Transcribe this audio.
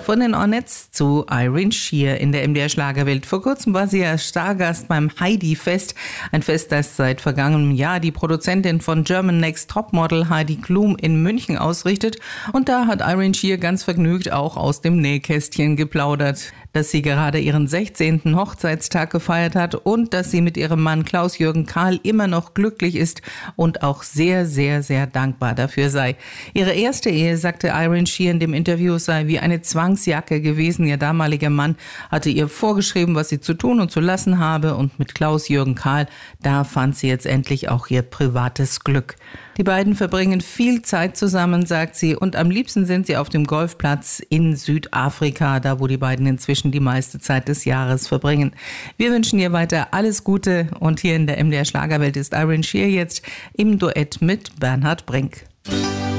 Von den Ornets zu Irene Sheer in der MDR Schlagerwelt. Vor kurzem war sie ja Stargast beim Heidi-Fest. Ein Fest, das seit vergangenem Jahr die Produzentin von German Next Topmodel Heidi Klum in München ausrichtet. Und da hat Irene Sheer ganz vergnügt auch aus dem Nähkästchen geplaudert, dass sie gerade ihren 16. Hochzeitstag gefeiert hat und dass sie mit ihrem Mann Klaus-Jürgen Kahl immer noch glücklich ist und auch sehr, sehr, sehr dankbar dafür sei. Ihre erste Ehe, sagte Irene Sheer in dem Interview, sei wie eine Zwangsjacke gewesen. Ihr damaliger Mann hatte ihr vorgeschrieben, was sie zu tun und zu lassen habe, und mit Klaus-Jürgen Kahl, da fand sie jetzt endlich auch ihr privates Glück. Die beiden verbringen viel Zeit zusammen, sagt sie, und am liebsten sind sie auf dem Golfplatz in Südafrika, da wo die beiden inzwischen die meiste Zeit des Jahres verbringen. Wir wünschen ihr weiter alles Gute, und hier in der MDR Schlagerwelt ist Irene Sheer jetzt im Duett mit Bernhard Brink.